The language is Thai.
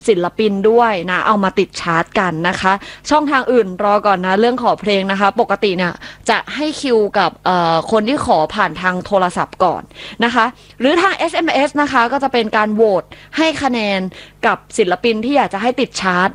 ศิลปินด้วยนะเอามาติดชาร์ตกันนะคะช่องทางอื่นรอก่อนนะเรื่องขอเพลงนะคะปกติเนี่ยจะให้คิวกับคนที่ขอผ่านทางโทรศัพท์ก่อนนะคะหรือทาง SMS นะคะก็จะเป็นการโหวตให้คะแนนกับศิลปินที่อยากจะให้ติดชาร์ต